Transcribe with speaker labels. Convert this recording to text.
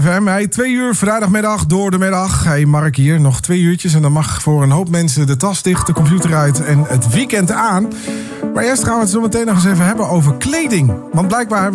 Speaker 1: Hey, 2 uur, vrijdagmiddag, door de middag. Hey, Mark hier, nog 2 uurtjes en dan mag voor een hoop mensen de tas dicht, de computer uit en het weekend aan. Maar eerst gaan we het zo meteen nog eens even hebben over kleding. Want blijkbaar